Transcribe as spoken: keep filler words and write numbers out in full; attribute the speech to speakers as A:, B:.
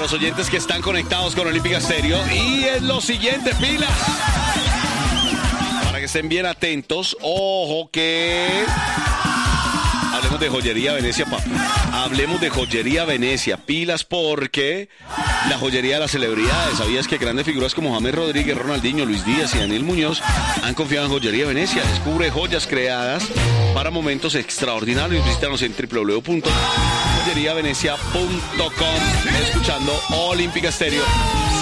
A: los oyentes que están conectados con Olímpica Estéreo. Y es lo siguiente, pilas. Para que estén bien atentos, ojo que... Hablemos de joyería Venecia, pa. Hablemos de joyería Venecia. Pilas porque la joyería de las celebridades. ¿Sabías que grandes figuras como James Rodríguez, Ronaldinho, Luis Díaz y Daniel Muñoz han confiado en joyería Venecia? Descubre joyas creadas para momentos extraordinarios. Visítanos en w w w punto joyería venecia punto com. Escuchando Olímpica Estéreo.